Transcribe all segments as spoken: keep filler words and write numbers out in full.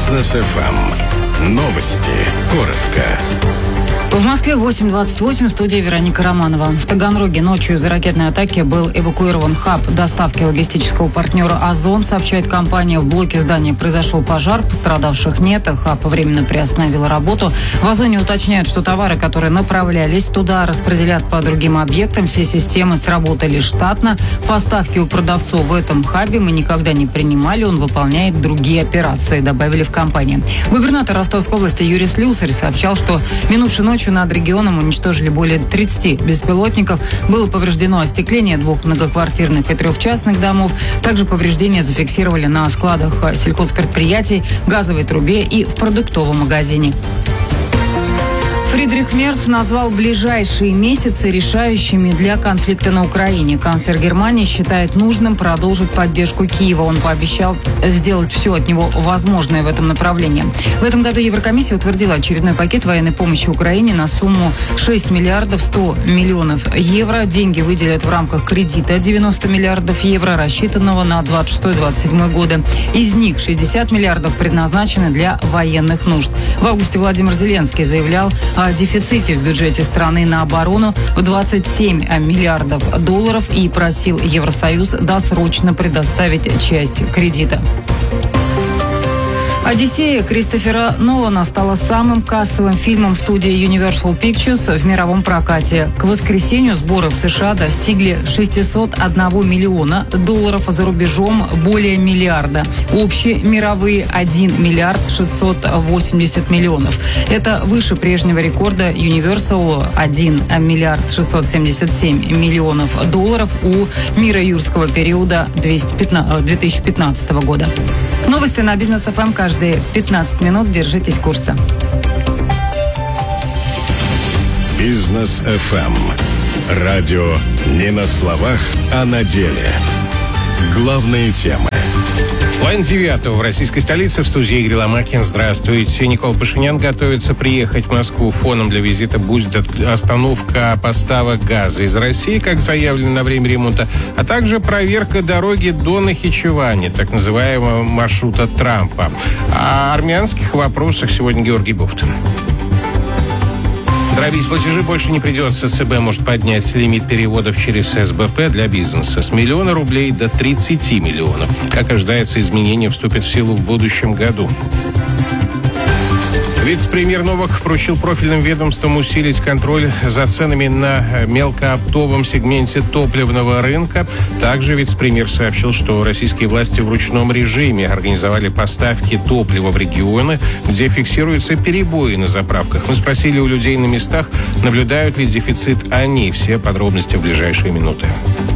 Бизнес эф эм. Новости. Коротко. В Москве восемь двадцать восемь, студия Вероника Романова. В Таганроге ночью из-за ракетной атаки был эвакуирован хаб доставки логистического партнера «Озон», сообщает компания. В блоке здания произошел пожар, пострадавших нет, хаб временно приостановил работу. В «Озоне» уточняют, что товары, которые направлялись туда, распределят по другим объектам. Все системы сработали штатно. Поставки у продавцов в этом хабе мы никогда не принимали, он выполняет другие операции, добавили в компании. Губернатор Ростовской области Юрий Слюсарь сообщал, что минувшей ночью над регионом уничтожили более тридцати беспилотников. Было повреждено остекление двух многоквартирных и трех частных домов. Также повреждения зафиксировали на складах сельхозпредприятий, газовой трубе и в продуктовом магазине. Фридрих Мерц назвал ближайшие месяцы решающими для конфликта на Украине. Канцлер Германии считает нужным продолжить поддержку Киева. Он пообещал сделать все от него возможное в этом направлении. В этом году Еврокомиссия утвердила очередной пакет военной помощи Украине на сумму шесть миллиардов сто миллионов евро. Деньги выделят в рамках кредита девяносто миллиардов евро, рассчитанного на двадцать шестой — двадцать седьмой годы. Из них шестьдесят миллиардов предназначены для военных нужд. В августе Владимир Зеленский заявлял о дефиците в бюджете страны на оборону в двадцать семь миллиардов долларов и просил Евросоюз досрочно предоставить часть кредита. «Одиссея» Кристофера Нолана стала самым кассовым фильмом студии Universal Pictures в мировом прокате. К воскресенью сборы в США достигли шестисот одного миллиона долларов, а за рубежом более миллиарда. Общие мировые один миллиард шестьсот восемьдесят миллионов. Это выше прежнего рекорда Universal один миллиард шестьсот семьдесят семь миллионов долларов у мира юрского периода две тысячи пятнадцатого года. Новости на Бизнес эф эм каждые пятнадцать минут. Держитесь курса. Бизнес эф эм. Радио не на словах, а на деле. Главные темы. Половина девятого в российской столице. В студии Игорь Ломакин. Здравствуйте. Никола Пашинян готовится приехать в Москву. Фоном для визита будет остановка поставок газа из России, как заявлено, на время ремонта, а также проверка дороги до Нахичевани, так называемого маршрута Трампа. О армянских вопросах сегодня Георгий Буфтин. Дробить платежи больше не придется. ЦБ может поднять лимит переводов через эс бэ пэ для бизнеса с миллиона рублей до тридцати миллионов. Как ожидается, изменения вступят в силу в будущем году. Вице-премьер Новак поручил профильным ведомствам усилить контроль за ценами на мелкооптовом сегменте топливного рынка. Также вице-премьер сообщил, что российские власти в ручном режиме организовали поставки топлива в регионы, где фиксируются перебои на заправках. Мы спросили у людей на местах, наблюдают ли дефицит они. Все подробности в ближайшие минуты.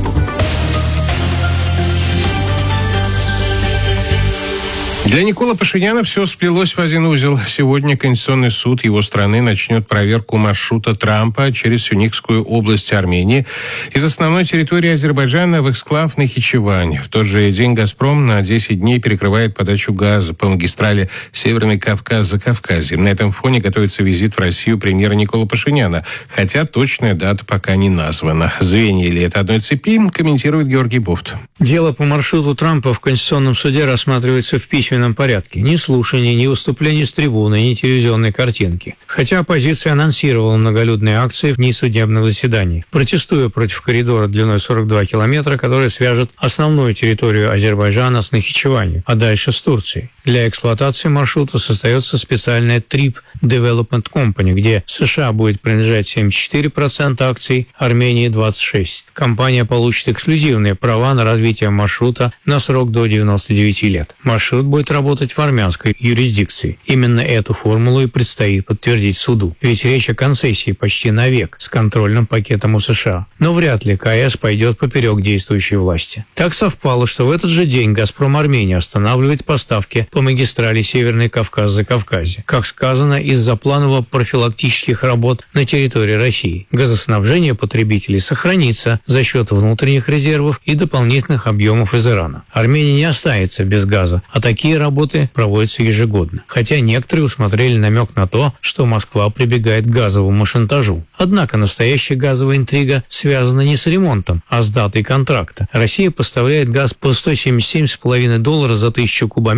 Для Николы Пашиняна все сплелось в один узел. Сегодня Конституционный суд его страны начнет проверку маршрута Трампа через Сюникскую область Армении из основной территории Азербайджана в эксклав Нахичевань. В тот же день «Газпром» на десять дней перекрывает подачу газа по магистрали Северный Кавказ-Закавказье. На этом фоне готовится визит в Россию премьера Николы Пашиняна, хотя точная дата пока не названа. Звенья ли это одной цепи, комментирует Георгий Буфт. Дело по маршруту Трампа в Конституционном суде рассматривается в письменном порядке. Ни слушаний, ни выступлений с трибуны, ни телевизионной картинки. Хотя оппозиция анонсировала многолюдные акции в дни судебных заседаний, протестуя против коридора длиной сорок два километра, который свяжет основную территорию Азербайджана с Нахичеванью, а дальше с Турцией. Для эксплуатации маршрута создается специальная Trip Development Company, где США будет принадлежать семьдесят четыре процента акций, Армении двадцать шесть процентов. Компания получит эксклюзивные права на развитие маршрута на срок до девяноста девяти лет. Маршрут будет работать в армянской юрисдикции. Именно эту формулу и предстоит подтвердить суду. Ведь речь о концессии почти на век с контрольным пакетом у США. Но вряд ли ка эс пойдет поперек действующей власти. Так совпало, что в этот же день «Газпром» Армения останавливает поставки по магистрали Северный Кавказ-Закавказье. Как сказано, из-за планово-профилактических работ на территории России. Газоснабжение потребителей сохранится за счет внутренних резервов и дополнительных объемов из Ирана. Армения не останется без газа, а такие работы проводятся ежегодно. Хотя некоторые усмотрели намек на то, что Москва прибегает к газовому шантажу. Однако настоящая газовая интрига связана не с ремонтом, а с датой контракта. Россия поставляет газ по сто семьдесят семь с половиной долларов за тысячу кубометров по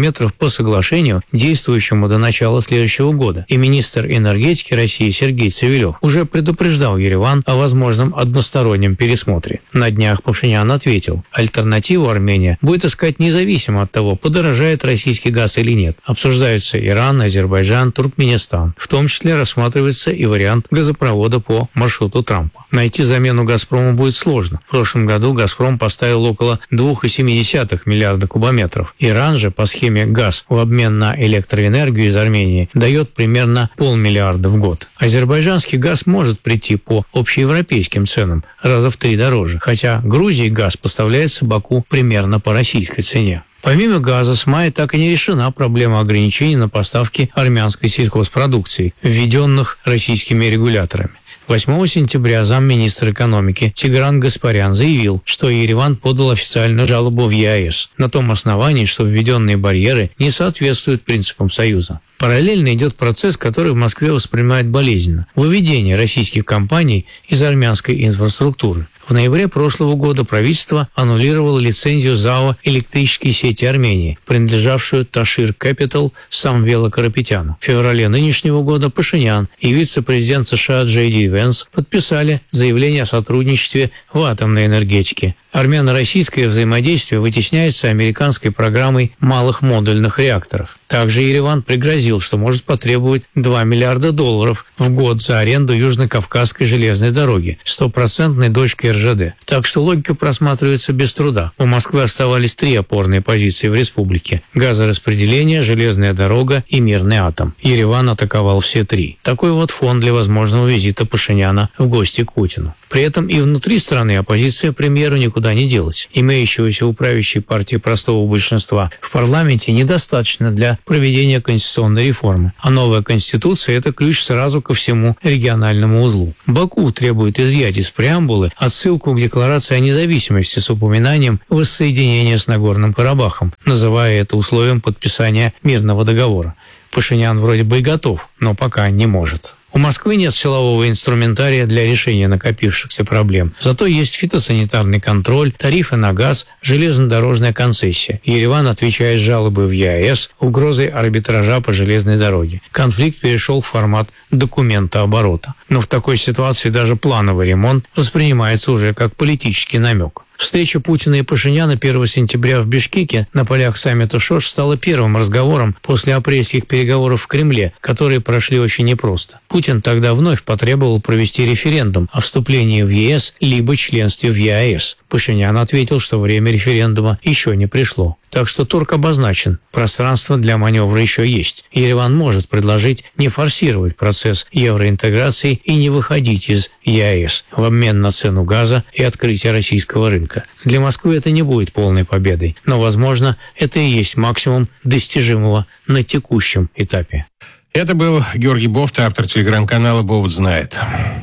соглашению, действующему до начала следующего года. И министр энергетики России Сергей Цивилев уже предупреждал Ереван о возможном одностороннем пересмотре. На днях Пашинян ответил, альтернативу Армения будет искать независимо от того, подорожает российский газ или нет. Обсуждаются Иран, Азербайджан, Туркменистан. В том числе рассматривается и вариант газопровода по маршруту Трампа. Найти замену «Газпрому» будет сложно. В прошлом году «Газпром» поставил около два целых семь десятых миллиарда кубометров. Иран же по схеме «Газ» в обмен на электроэнергию из Армении дает примерно полмиллиарда в год. Азербайджанский газ может прийти по общеевропейским ценам раза в три дороже, хотя Грузии газ поставляется Баку примерно по российской цене. Помимо газа, с мая так и не решена проблема ограничений на поставки армянской сельхозпродукции, введенных российскими регуляторами. восьмого сентября замминистра экономики Тигран Гаспарян заявил, что Ереван подал официальную жалобу в ЕАЭС на том основании, что введенные барьеры не соответствуют принципам Союза. Параллельно идет процесс, который в Москве воспринимают болезненно – выведение российских компаний из армянской инфраструктуры. В ноябре прошлого года правительство аннулировало лицензию ЗАО «Электрические сети Армении», принадлежавшую Ташир Capital Самвелу Карапетяну. В феврале нынешнего года Пашинян и вице-президент США Джей Ди Венс подписали заявление о сотрудничестве в атомной энергетике. Армяно-российское взаимодействие вытесняется американской программой малых модульных реакторов. Также Ереван пригрозил, что может потребовать два миллиарда долларов в год за аренду Южно-Кавказской железной дороги, стопроцентной дочки эр жэ дэ. Так что логика просматривается без труда. У Москвы оставались три опорные позиции в республике – газораспределение, железная дорога и мирный атом. Ереван атаковал все три. Такой вот фон для возможного визита Пашиняна в гости к Путину. При этом и внутри страны оппозиция премьеру никуда не делась. Имеющегося у правящей партии простого большинства в парламенте недостаточно для проведения конституционной реформы. А новая конституция – это ключ сразу ко всему региональному узлу. Баку требует изъять из преамбулы отсылку к декларации о независимости с упоминанием воссоединения с Нагорным Карабахом, называя это условием подписания мирного договора. Пашинян вроде бы и готов, но пока не может. У Москвы нет силового инструментария для решения накопившихся проблем. Зато есть фитосанитарный контроль, тарифы на газ, железнодорожная концессия. Ереван отвечает жалобы в ЕАЭС, угрозой арбитража по железной дороге. Конфликт перешел в формат документа оборота. Но в такой ситуации даже плановый ремонт воспринимается уже как политический намек. Встреча Путина и Пашиняна первого сентября в Бишкеке на полях саммита ШОШ стала первым разговором после апрельских переговоров в Кремле, которые прошли очень непросто. Путин тогда вновь потребовал провести референдум о вступлении в ЕС либо членстве в ЕАЭС. Пашинян ответил, что время референдума еще не пришло. Так что торг обозначен, пространство для маневра еще есть. Ереван может предложить не форсировать процесс евроинтеграции и не выходить из ЕАЭС в обмен на цену газа и открытие российского рынка. Для Москвы это не будет полной победой, но, возможно, это и есть максимум достижимого на текущем этапе. Это был Георгий Бофт, автор телеграм-канала «Бофт знает».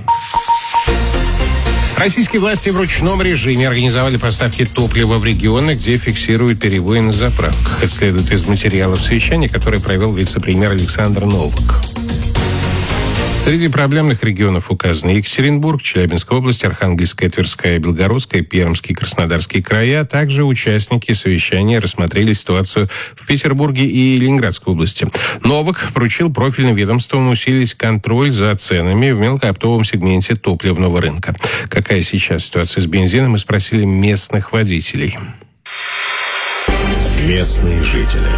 Российские власти в ручном режиме организовали поставки топлива в регионы, где фиксируют перебои на заправках. Это следует из материалов совещания, которое провел вице-премьер Александр Новак. Среди проблемных регионов указаны Екатеринбург, Челябинская область, Архангельская, Тверская, Белгородская, Пермский, Краснодарский края. Также участники совещания рассмотрели ситуацию в Петербурге и Ленинградской области. Новак поручил профильным ведомствам усилить контроль за ценами в мелкооптовом сегменте топливного рынка. Какая сейчас ситуация с бензином, мы спросили местных водителей. Местные жители.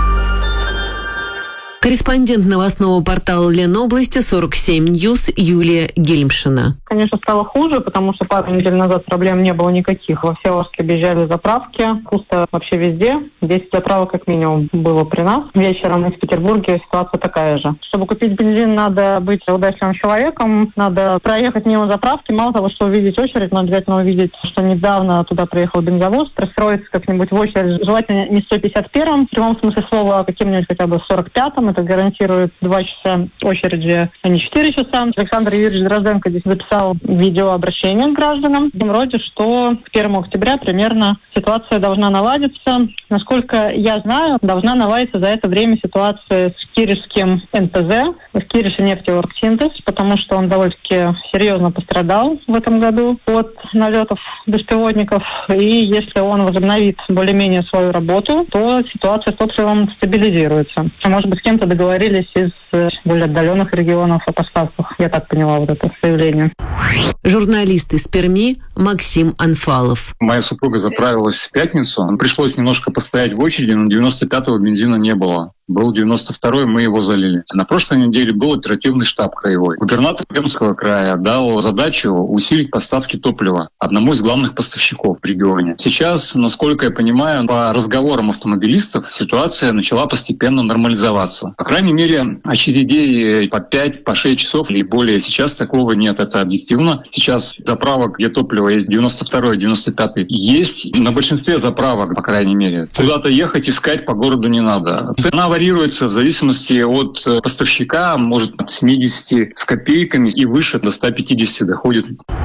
Корреспондент новостного портала Ленобласти сорок семь Ньюс Юлия Гельмшина. Конечно, стало хуже, потому что пару недель назад проблем не было никаких. Во Всеволожске объезжали заправки, пусто вообще везде. десять заправок как минимум было при нас. Вечером из Петербурга ситуация такая же. Чтобы купить бензин, надо быть удачливым человеком, надо проехать мимо заправки. Мало того, что увидеть очередь, но обязательно увидеть, что недавно туда приехал бензовоз, пристроиться как-нибудь в очередь, желательно не сто пятьдесят первом, в прямом смысле слова, а каким-нибудь хотя бы сорок пятом. Это Банк гарантирует два часа очереди, а не четыре часа. Александр Юрьевич Дрозденко здесь записал видеообращение к гражданам в том роде, что к первому октября примерно ситуация должна наладиться. Насколько я знаю, должна наладиться за это время ситуация с киришским эн пэ зэ, с Кириши нефтеоргсинтез, потому что он довольно-таки серьезно пострадал в этом году от налетов беспилотников. И если он возобновит более-менее свою работу, то ситуация с топливом стабилизируется. Может быть, с кем-то договорились из более отдаленных регионов о поставках. Я так поняла вот это заявление. Журналист из Перми Максим Анфалов. Моя супруга заправилась в пятницу. Пришлось немножко постоять в очереди, но девяносто пятого бензина не было. Был девяносто второй, мы его залили. На прошлой неделе был оперативный штаб краевой. Губернатор Пермского края дал задачу усилить поставки топлива одному из главных поставщиков в регионе. Сейчас, насколько я понимаю, по разговорам автомобилистов ситуация начала постепенно нормализоваться. По крайней мере, очередей по пять, по шесть часов и более сейчас такого нет. Это объективно. Сейчас заправок, где топливо есть девяносто второй, девяносто пятый, есть на большинстве заправок, по крайней мере. Куда-то ехать, искать по городу не надо. Цена варьируется в зависимости от поставщика, может от семидесяти с копейками и выше до ста пятидесяти доходит.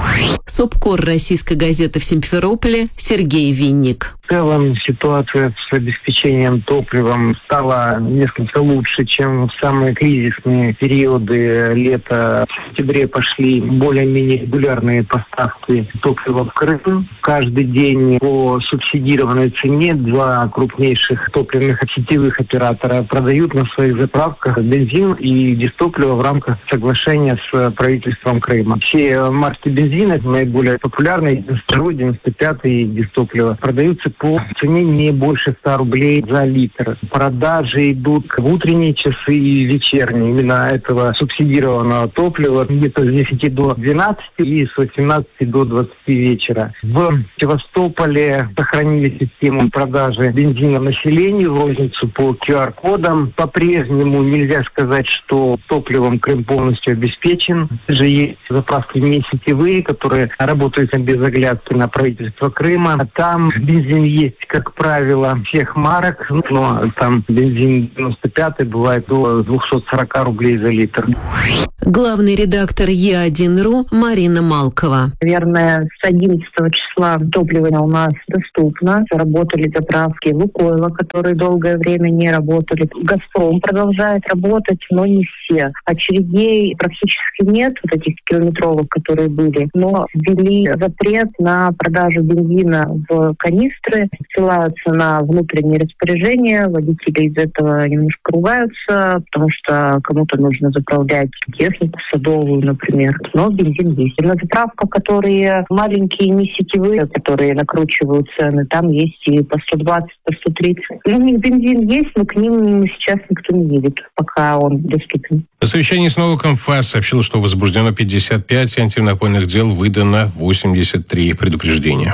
Сопкор российской газеты в Симферополе Сергей Винник. В целом ситуация с обеспечением топливом стала несколько лучше, чем в самые кризисные периоды лета. В сентябре пошли более-менее регулярные поставки топлива в Крым. Каждый день по субсидированной цене два крупнейших топливных сетевых оператора продают на своих заправках бензин и дистопливо в рамках соглашения с правительством Крыма. Все марки бензина, наиболее популярные, девяносто второй, девяносто пятый дистопливо, продаются по цене не больше ста рублей за литр. Продажи идут в утренние часы и вечерние именно этого субсидированного топлива где-то с десяти до двенадцати и с восемнадцати до двадцати вечера. В Севастополе сохранили систему продажи бензина населению в розницу по ку ар кодам. По-прежнему нельзя сказать, что топливом Крым полностью обеспечен. Же есть заправки не сетевые, которые работают без оглядки на правительство Крыма. А там бензин есть, как правило, всех марок, но там бензин девяносто пятый бывает до двухсот сорока рублей за литр. Главный редактор е один ру Марина Малкова. Наверное, с одиннадцатого числа топливо у нас доступно. Заработали заправки Лукойла, которые долгое время не работали. Газпром продолжает работать, но не все. Очередей практически нет, вот этих километровых, которые были. Но ввели запрет на продажу бензина в канистры, ссылаются на внутренние распоряжения. Водители из этого немножко ругаются, потому что кому-то нужно заправлять технику садовую, например. Но бензин есть. На заправках, которые маленькие, не сетевые, которые накручивают цены, там есть и по сто двадцать, по сто тридцать. Ну, у них бензин есть, но к ним сейчас никто не едет, пока он доступен. На совещании с НОВАКом ФАС сообщил, что возбуждено пятьдесят пять антимонопольных дел, выдано восемьдесят три предупреждения.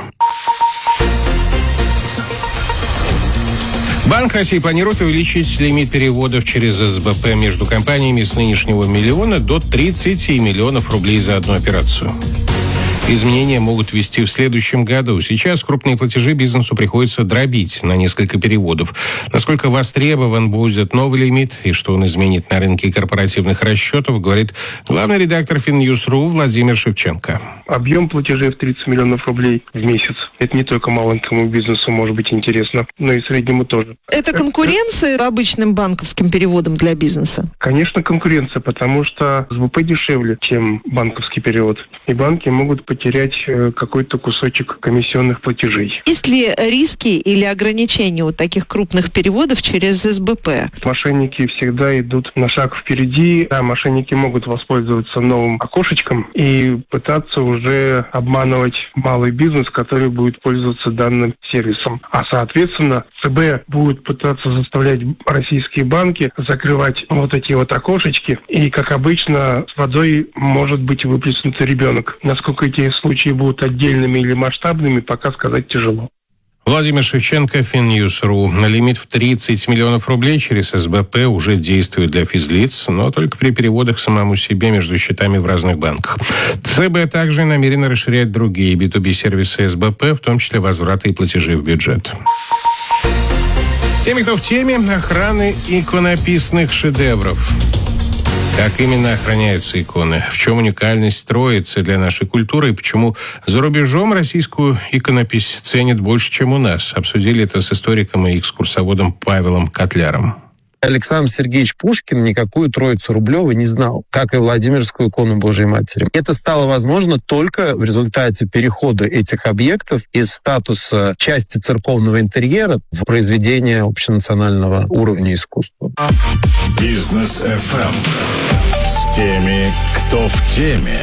Банк России планирует увеличить лимит переводов через эс бэ пэ между компаниями с нынешнего миллиона до тридцати миллионов рублей за одну операцию. Изменения могут ввести в следующем году. Сейчас крупные платежи бизнесу приходится дробить на несколько переводов. Насколько востребован будет новый лимит и что он изменит на рынке корпоративных расчетов, говорит главный редактор Финньюз.ру Владимир Шевченко. Объем платежей в тридцать миллионов рублей в месяц. Это не только маленькому бизнесу может быть интересно, но и среднему тоже. Это конкуренция обычным банковским переводом для бизнеса? Конечно, конкуренция, потому что эс бэ пэ дешевле, чем банковский перевод. И банки могут потерять какой-то кусочек комиссионных платежей. Есть ли риски или ограничения у таких крупных переводов через эс бэ пэ? Мошенники всегда идут на шаг впереди. Да, мошенники могут воспользоваться новым окошечком и пытаться уже обманывать малый бизнес, который будет пользоваться данным сервисом. А соответственно, цэ бэ будет пытаться заставлять российские банки закрывать вот эти вот окошечки. И, как обычно, с водой может быть выплеснут ребенок. Насколько эти случаи будут отдельными или масштабными, пока сказать тяжело. Владимир Шевченко, Финньюз.ру. Лимит в тридцать миллионов рублей через эс бэ пэ уже действует для физлиц, но только при переводах самому себе между счетами в разных банках. цэ бэ также намерена расширять другие би ту би сервисы эс бэ пэ, в том числе возвраты и платежи в бюджет. С теми, кто в теме охраны иконописных шедевров. Как именно охраняются иконы? В чем уникальность Троицы для нашей культуры и почему за рубежом российскую иконопись ценят больше, чем у нас? Обсудили это с историком и экскурсоводом Павелом Котляром. Александр Сергеевич Пушкин никакую Троицу Рублеву не знал, как и Владимирскую икону Божией Матери. Это стало возможно только в результате перехода этих объектов из статуса части церковного интерьера в произведение общенационального уровня искусства. Бизнес эф эм. С теми, кто в теме.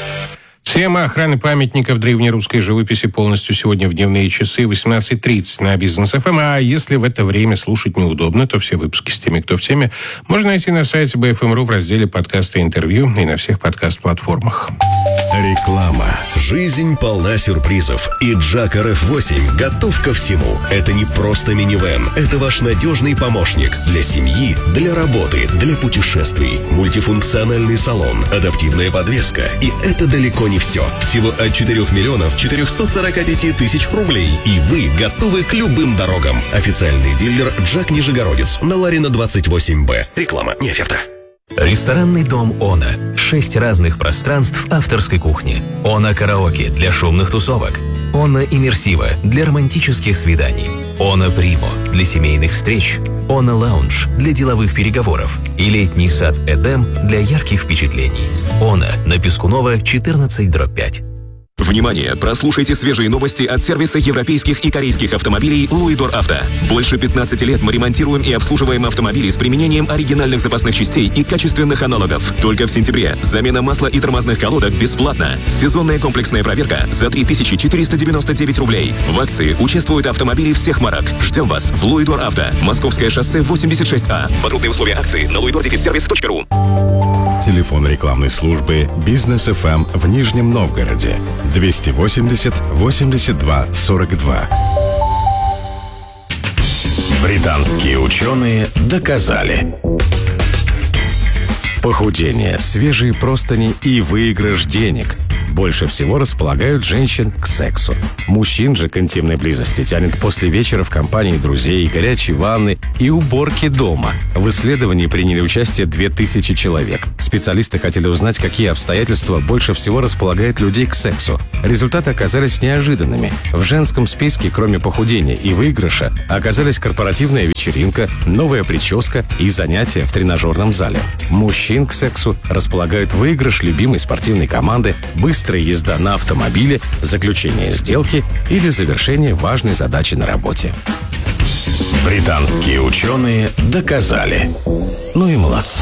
Тема охраны памятников древнерусской живописи полностью сегодня в дневные часы восемнадцать тридцать на Бизнес эф эм. А если в это время слушать неудобно, то все выпуски с теми, кто в теме, можно найти на сайте би эф эм точка ру в разделе «Подкасты и интервью» и на всех подкаст-платформах. Реклама. Жизнь полна сюрпризов, и Джак эр эф восемь готов ко всему. Это не просто минивэн, это ваш надежный помощник для семьи, для работы, для путешествий. Мультифункциональный салон, адаптивная подвеска, и это далеко не все. Всего от четырёх миллионов четырёхсот сорока пяти тысяч рублей, и вы готовы к любым дорогам. Официальный дилер Джак Нижегородец на Ларина двадцать восемь бэ. Реклама, не оферта. Ресторанный дом «Она». Шесть разных пространств авторской кухни. «Она караоке» для шумных тусовок. «Она иммерсива» для романтических свиданий. «Она Примо» для семейных встреч. «Она лаунж» для деловых переговоров. И летний сад «Эдем» для ярких впечатлений. «Она» на Пескунова, четырнадцать дробь пять. Внимание! Прослушайте свежие новости от сервиса европейских и корейских автомобилей «Луидор Авто». Больше пятнадцати лет мы ремонтируем и обслуживаем автомобили с применением оригинальных запасных частей и качественных аналогов. Только в сентябре замена масла и тормозных колодок бесплатно. Сезонная комплексная проверка за три тысячи четыреста девяносто девять рублей. В акции участвуют автомобили всех марок. Ждем вас в «Луидор Авто». Московское шоссе восемьдесят шесть А. Подробные условия акции на луидор сервис точка ру. Телефон рекламной службы «Бизнес эф эм» в Нижнем Новгороде. двести восемьдесят восемьдесят два сорок два. Британские ученые доказали. Похудение, свежие простыни и выигрыш денег больше всего располагают женщин к сексу. Мужчин же к интимной близости тянет после вечера в компании друзей, горячей ванны и уборки дома. В исследовании приняли участие две тысячи человек. Специалисты хотели узнать, какие обстоятельства больше всего располагают людей к сексу. Результаты оказались неожиданными. В женском списке, кроме похудения и выигрыша, оказались корпоративная вечеринка, новая прическа и занятия в тренажерном зале. Мужчин к сексу располагают выигрыш любимой спортивной команды, быстрая езда на автомобиле, заключение сделки или завершение важной задачи на работе. Британские ученые доказали. Ну и молодцы.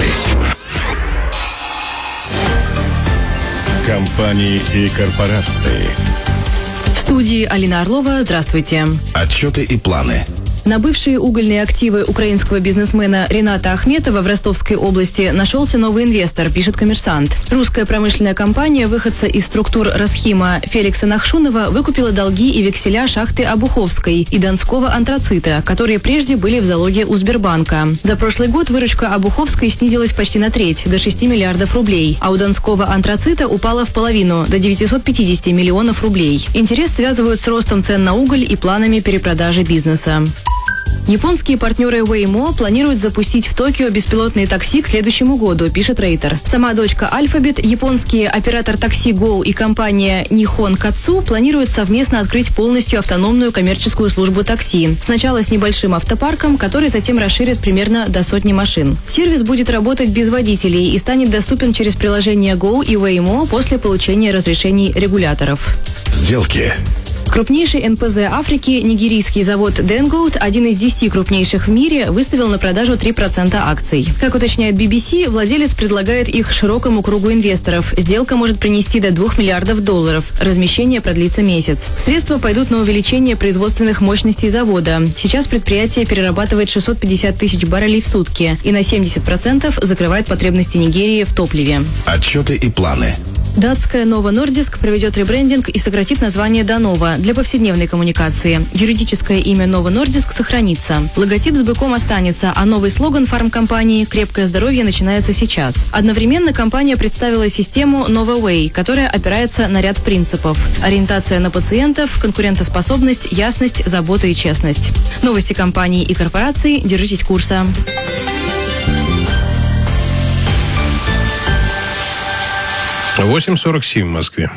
Компании и корпорации. В студии Алина Орлова. Здравствуйте. Отчеты и планы. На бывшие угольные активы украинского бизнесмена Рената Ахметова в Ростовской области нашелся новый инвестор, пишет «Коммерсант». Русская промышленная компания, выходца из структур Росхима Феликса Нахшунова, выкупила долги и векселя шахты Обуховской и Донского антрацита, которые прежде были в залоге у Сбербанка. За прошлый год выручка Обуховской снизилась почти на треть, до шести миллиардов рублей, а у Донского антрацита упала в половину, до девятисот пятидесяти миллионов рублей. Интерес связывают с ростом цен на уголь и планами перепродажи бизнеса. Японские партнеры Waymo планируют запустить в Токио беспилотные такси к следующему году, пишет Рейтер. Сама дочка Alphabet, японский оператор такси Go и компания Nihon Katsu планируют совместно открыть полностью автономную коммерческую службу такси. Сначала с небольшим автопарком, который затем расширит примерно до сотни машин. Сервис будет работать без водителей и станет доступен через приложение Go и Waymo после получения разрешений регуляторов. Сделки. Крупнейший эн пэ зэ Африки, нигерийский завод Dengoat, один из десяти крупнейших в мире, выставил на продажу три процента акций. Как уточняет би би си, владелец предлагает их широкому кругу инвесторов. Сделка может принести до двух миллиардов долларов. Размещение продлится месяц. Средства пойдут на увеличение производственных мощностей завода. Сейчас предприятие перерабатывает шестьсот пятьдесят тысяч баррелей в сутки и на семьдесят процентов закрывает потребности Нигерии в топливе. Отчеты и планы. Датская Novo Nordisk проведет ребрендинг и сократит название до Nova для повседневной коммуникации. Юридическое имя Novo Nordisk сохранится. Логотип с быком останется, а новый слоган фармкомпании «Крепкое здоровье начинается сейчас». Одновременно компания представила систему NovaWay, которая опирается на ряд принципов. Ориентация на пациентов, конкурентоспособность, ясность, забота и честность. Новости компаний и корпораций. Держитесь курса. восемь сорок семь в Москве.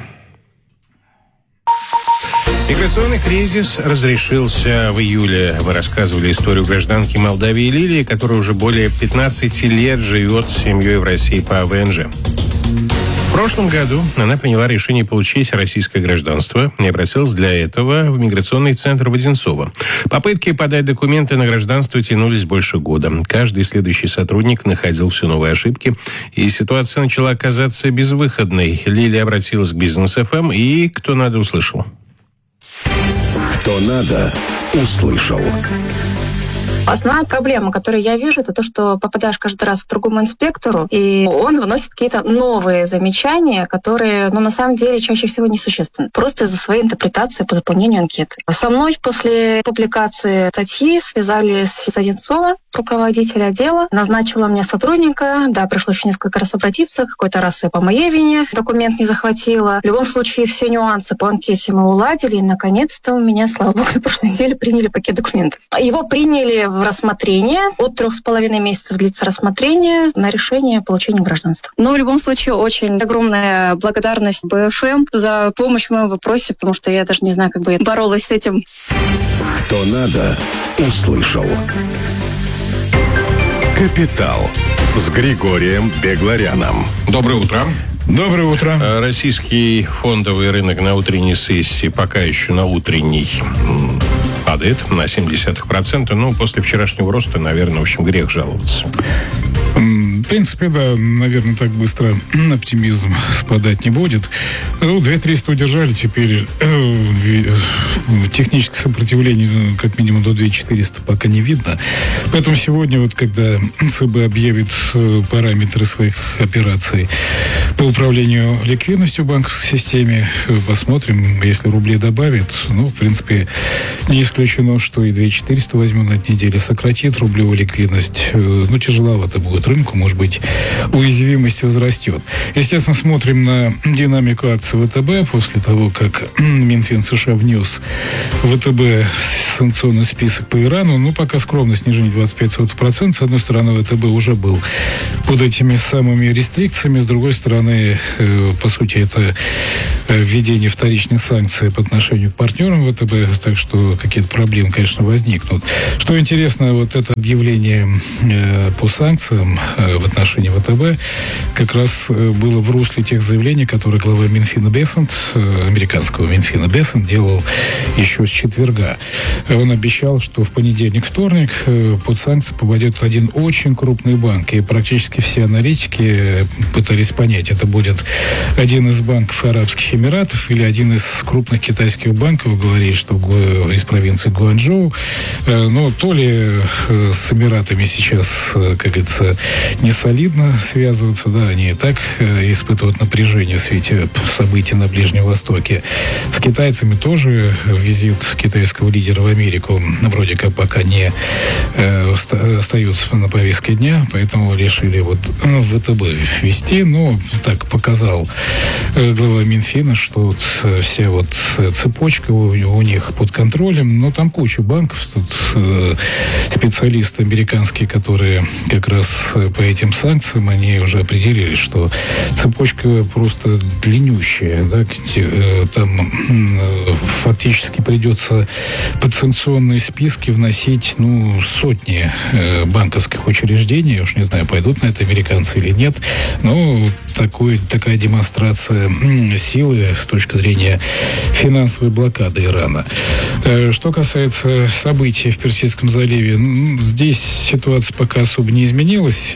Миграционный кризис разрешился в июле. Мы рассказывали историю гражданки Молдавии Лилии, которая уже более пятнадцати лет живет с семьей в России по ВНЖ. В прошлом году она приняла решение получить российское гражданство и обратилась для этого в миграционный центр в Одинцово. Попытки подать документы на гражданство тянулись больше года. Каждый следующий сотрудник находил все новые ошибки, и ситуация начала казаться безвыходной. Лилия обратилась к Бизнес-эф эм, и кто надо услышал. Кто надо услышал. Основная проблема, которую я вижу, это то, что попадаешь каждый раз к другому инспектору, и он выносит какие-то новые замечания, которые, ну, на самом деле, чаще всего несущественны. Просто из-за своей интерпретации по заполнению анкеты. Со мной после публикации статьи связались с Одинцова, руководитель отдела, назначила мне сотрудника. Да, пришлось еще несколько раз обратиться, какой-то раз и по моей вине документ не захватила. В любом случае, все нюансы по анкете мы уладили, и, наконец-то, у меня, слава богу, на прошлой неделе приняли пакет документов. Его приняли в рассмотрение. От трех с половиной месяцев длится рассмотрение на решение получения гражданства. Но в любом случае очень огромная благодарность бэ эф эм за помощь в моем вопросе, потому что я даже не знаю, как бы я боролась с этим. Кто надо, услышал. Капитал с Григорием Бегларяном. Доброе утро. Доброе утро. Российский фондовый рынок на утренней сессии пока еще на утренней падает на семь десятых процента. Ну, после вчерашнего роста, наверное, в общем, грех жаловаться. В принципе, да, наверное, так быстро оптимизм спадать не будет. Ну, две триста удержали, теперь э, техническое сопротивление как минимум до две четыреста пока не видно. Поэтому сегодня, вот когда ЦБ объявит параметры своих операций по управлению ликвидностью в банковской системе, посмотрим, если рубли добавит, ну, в принципе, не исключено, что и две четыреста возьму на этой неделе, сократит рублевую ликвидность. Ну, тяжеловато будет рынку, может быть, уязвимость возрастет. Естественно, смотрим на динамику акций ВТБ после того, как Минфин США внес в ВТБ санкционный список по Ирану. Ну, пока скромно снижение двадцать пять процентов. С одной стороны, ВТБ уже был под этими самыми рестрикциями, с другой стороны, э, по сути, это введение вторичных санкций по отношению к партнерам ВТБ, так что какие-то проблемы, конечно, возникнут. Что интересно, вот это объявление э, по санкциям э, в отношении ВТБ как раз э, было в русле тех заявлений, которые глава Минфина Бессент, э, американского Минфина Бессент, делал еще с четверга. Он обещал, что в понедельник, вторник э, под санкции попадет один очень крупный банк, и практически все аналитики пытались понять, это будет один из банков Арабских Эмиратов или один из крупных китайских банков, говорит, что из провинции Гуанчжоу. Но то ли с Эмиратами сейчас, как говорится, не солидно связываться, да, они и так испытывают напряжение в свете событий на Ближнем Востоке. С китайцами тоже визит китайского лидера в Америку вроде как пока не остается на повестке дня, поэтому решили вот ВТБ ввести. Ну, так показал глава Минфина, что вот вся вот цепочка у, у них под контролем, но там куча банков, тут э, специалисты американские, которые как раз по этим санкциям, они уже определили, что цепочка просто длиннющая, да, э, там э, фактически придется под санкционные списки вносить, ну, сотни э, банковских учреждений, я уж не знаю, пойдут на это американцы или нет, но такой, такая демонстрация силы с точки зрения финансовой блокады Ирана. Что касается событий в Персидском заливе, здесь ситуация пока особо не изменилась. Еще один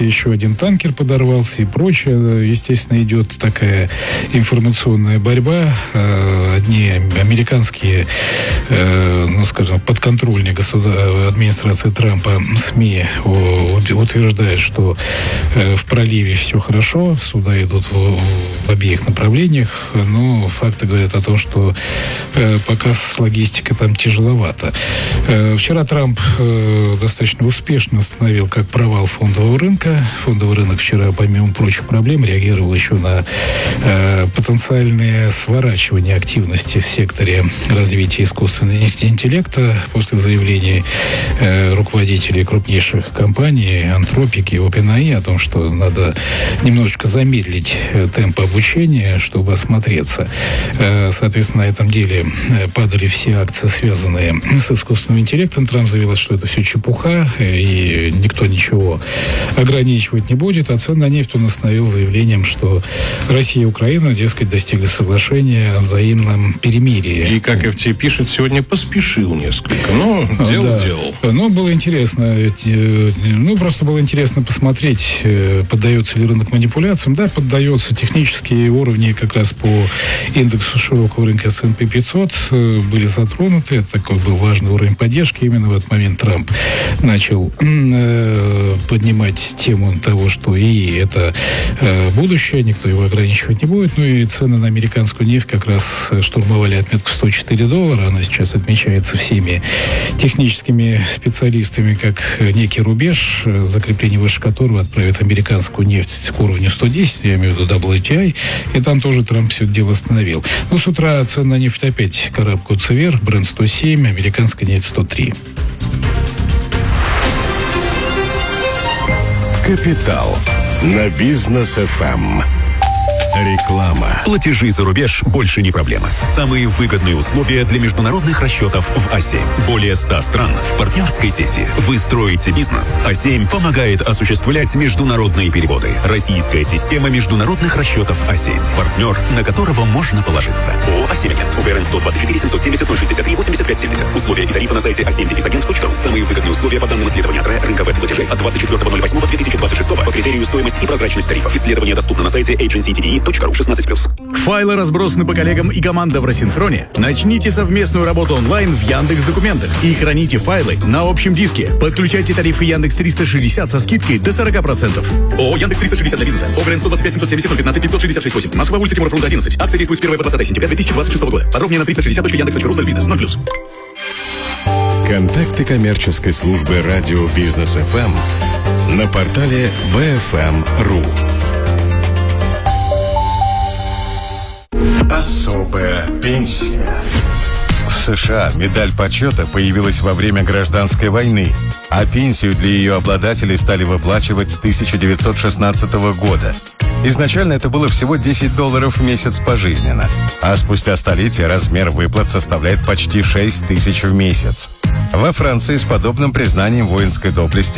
один танкер подорвался и прочее. Естественно, идет такая информационная борьба. Одни американские, ну, скажем, подконтрольные государ... администрации Трампа СМИ утверждают, что в проливе все хорошо, суда идут в, в обеих направлениях, но факты говорят о том, что пока с логистикой там тяжеловато. Вчера Трамп достаточно успешно остановил как провал фондового рынка. Фондовый рынок вчера, помимо прочих проблем, реагировал еще на э, потенциальное сворачивание активности в секторе развития искусственного интеллекта после заявлений э, руководителей крупнейших компаний Anthropic и OpenAI о том, что надо немножечко замедлить темп обучения, чтобы осмотреться. Э, соответственно, на этом деле падали все акции, связанные с искусственным интеллектом. Трамп заявил, что это все чепуха, и никто ничего ограничивать не будет, а цены на нефть он остановил заявлением, что Россия и Украина, дескать, достигли соглашения о взаимном перемирии. И, как эф ти пишет, сегодня поспешил несколько, но дело да. сделал. Ну, было интересно, ну, просто было интересно посмотреть, поддается ли рынок манипуляциям. Да, поддается. Технические уровни как раз по индексу широкого рынка эс энд пи пятьсот были затронуты. Это такой был важный уровень поддержки. Именно в этот момент Трамп начал э, поднимать тему того, что и это э, будущее, никто его ограничивать не будет. Ну и цены на американскую нефть как раз штурмовали отметку сто четыре доллара. Она сейчас отмечается всеми техническими специалистами как некий рубеж, закрепление выше которого отправит американскую нефть к уровню сто десять, я имею в виду дабл ю ти ай, и там тоже Трамп все это дело остановил. Но с утра цены на нефть опять карабкаются вверх, Брент сто семь, американская нефть сто три. Капитал на Бизнес эф эм. Реклама. Платежи за рубеж больше не проблема. Самые выгодные условия для международных расчетов в а семь. Более ста стран в партнерской сети. Вы строите бизнес. а семь помогает осуществлять международные переводы. Российская система международных расчетов а семь. Партнер, на которого можно положиться. ООО «а семь Агент». УГРН сто двадцать четыре семьсот семьдесят ноль шестьдесят три восемьдесят пять семьдесят. Условия и тарифы на сайте а семь агент точка ру. Самые выгодные условия по данным исследования рынка веб-платежей от двадцать четвёртого ноль восьмого две тысячи двадцать шестого по критерию стоимость и прозрачность тарифов. Исследование доступно на сайте эйдженси ти ди и точка ру шестнадцать плюс. Файлы разбросаны по коллегам и команда в рассинхроне. Начните совместную работу онлайн в Яндекс.Документах и храните файлы на общем диске. Подключайте тарифы Яндекс триста шестьдесят со скидкой до сорок процентов. ООО Яндекс триста шестьдесят для бизнеса. ОГРН сто двадцать пять семьсот семьдесят ноль пятнадцать девятьсот шестьдесят шесть восемь. Москва, улица Тимура Фрунзе одиннадцать. Акция действует с первого по двадцатое сентября две тысячи двадцать шестого года. Подробнее на триста шестьдесят точка яндекс точка ру слэш бизнес. ноль плюс. Контакты коммерческой службы радио Бизнес эф эм на портале би эф эм точка ру. Особая пенсия. В США медаль почета появилась во время гражданской войны, а пенсию для ее обладателей стали выплачивать с тысяча девятьсот шестнадцатого года. Изначально это было всего десять долларов в месяц пожизненно, а спустя столетия размер выплат составляет почти шесть тысяч в месяц. Во Франции с подобным признанием воинской доблести